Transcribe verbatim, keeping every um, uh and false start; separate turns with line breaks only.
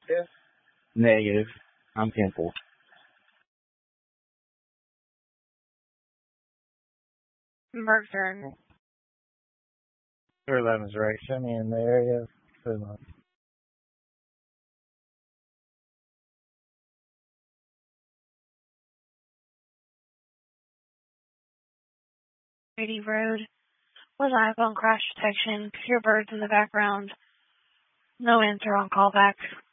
Active?
Negative. I'm ten four.
Mercer.
two eleven is right. Show me in the area. two eleven.
eighty Road. Was iPhone crash detection. Pure birds in the background. No answer on callback.